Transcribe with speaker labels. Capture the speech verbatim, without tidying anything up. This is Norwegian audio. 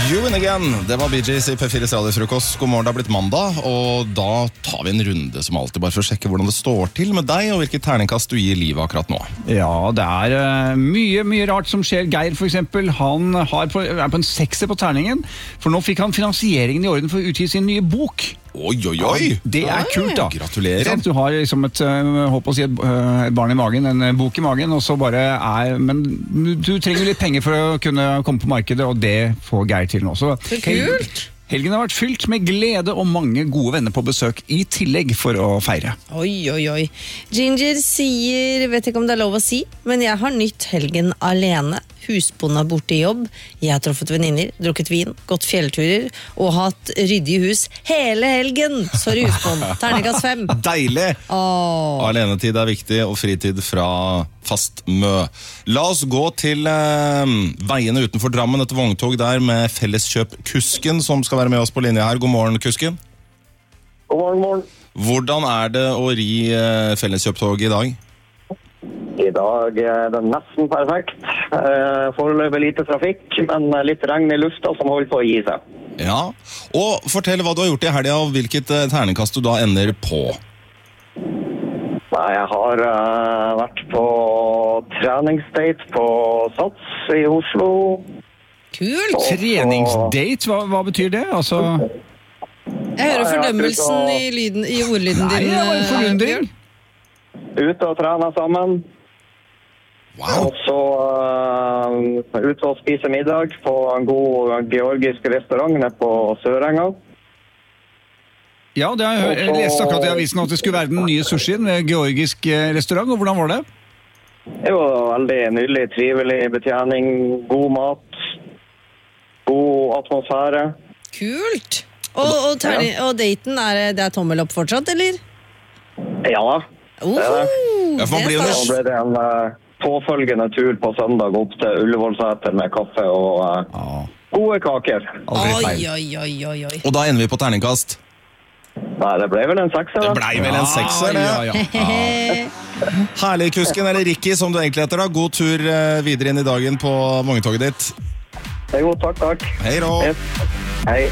Speaker 1: You Win Again, det var Bee Gees i P fires radiofrokost. God morgen, det har blitt mandag, og da tar vi en runde som alltid, bare for å sjekke hvordan det står til med deg, og hvilket terningkast du gir livet akkurat nå.
Speaker 2: Ja, det er uh, mye, mye rart som skjer. Geir, for eksempel, han har på, er på en sekser på terningen, for nå fikk han finansieringen i orden for å utgi sin nye bok.
Speaker 1: Oi, oi, oi!
Speaker 2: Det er kult, da.
Speaker 1: Gratulerer.
Speaker 2: Du har liksom et, uh, håper å si et, uh, et barn i magen, en uh, bok i magen, og så bare er, men du, du trenger litt penger for å kunne komme på markedet, og det får Geir til nå. Så
Speaker 3: kult!
Speaker 2: Helgen har vært fylt med glede og mange gode venner på besøk i tillegg for å feire.
Speaker 3: Oi, oi, oi. Ginger sier, vet ikke om det er lov å si, men jeg har nytt helgen alene. Husbonda borte i jobb. Jeg har truffet venninner, drukket vin, gått fjellturer og hatt ryddige hus hele helgen. Sorry, husbond. Terningkast fem.
Speaker 1: Deilig!
Speaker 3: Åh.
Speaker 1: Alenetid er viktig, og fritid fra fast mø. La oss gå til eh, veiene utenfor Drammen, et vogntog der med Felleskjøp Kusken, som skal være med oss på linje her. God morgen, Kusken.
Speaker 4: God morgen, morgen.
Speaker 1: Hvordan er det å ri eh, Felleskjøptog i dag?
Speaker 4: I dag er det nesten perfekt. Eh, Foreløpig lite trafikk, men litt regn i lufta som holder på å gi seg.
Speaker 1: Ja, og fortell hva du har gjort i helgen, og hvilket eh, terningkast du da ender på.
Speaker 4: Nei, jeg har eh, vært på treningsdate på Sats i Oslo.
Speaker 3: Kult!
Speaker 2: Treningsdate, hva, hva betyr det? Altså...
Speaker 3: Jeg hører fordømmelsen i, lyden, i ordlyden
Speaker 2: Nei,
Speaker 3: din.
Speaker 2: det var en forundring.
Speaker 4: Ute og trene sammen.
Speaker 1: Wow!
Speaker 4: Og så uh, ute og spise middag på en god georgisk restaurant nede på Sørenga.
Speaker 2: Ja, det har jeg, jeg leste akkurat i avisen at det skulle være den nye sushien med georgisk eh, restaurant, og hvordan var det?
Speaker 4: Det var veldig nydelig, trivelig betjening, god mat, god atmosfære.
Speaker 3: Kult! Og, og, terning, og daten, er det er tommel opp fortsatt, eller?
Speaker 4: Ja,
Speaker 3: Oh,
Speaker 4: det er det.
Speaker 1: Ja, for man blir jo
Speaker 4: Så ble det en uh, påfølgende tur på søndag opp til Ullevålseter med kaffe og uh,
Speaker 2: Ja,
Speaker 4: gode kaker.
Speaker 2: aldri
Speaker 3: Oi,
Speaker 2: feil.
Speaker 3: oi, oi, oi, oi.
Speaker 1: Og da ender vi på terningkast.
Speaker 4: Nei, det ble vel en sekser
Speaker 1: Det
Speaker 4: da.
Speaker 1: blei vel en sekser, det.
Speaker 2: Ja, ja, ja.
Speaker 1: Herlig, Kusken, eller Ricky, som du egentlig heter da. God tur eh, videre inn i dagen på vogntoget ditt.
Speaker 4: Det er godt, takk, takk.
Speaker 1: Hei då!
Speaker 4: Yes. Hei.